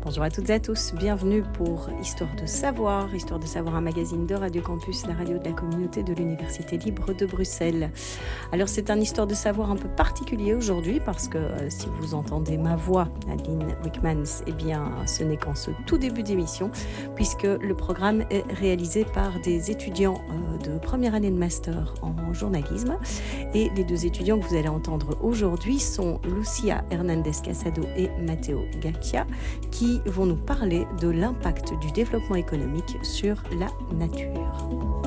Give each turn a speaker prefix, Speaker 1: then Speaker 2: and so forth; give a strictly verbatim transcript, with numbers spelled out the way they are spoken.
Speaker 1: Bonjour à toutes et à tous, bienvenue pour Histoire de savoir. Histoire de savoir, un magazine de Radio Campus, la radio de la communauté de l'Université libre de Bruxelles. Alors c'est un Histoire de savoir un peu particulier aujourd'hui parce que euh, si vous entendez ma voix, Aline Wickmans, eh bien ce n'est qu'en ce tout début d'émission puisque le programme est réalisé par des étudiants euh, de première année de master en journalisme. Et les deux étudiants que vous allez entendre aujourd'hui sont Lucia Hernandez-Casado et Matteo Gacchia, qui vont nous parler de l'impact du développement économique sur la nature.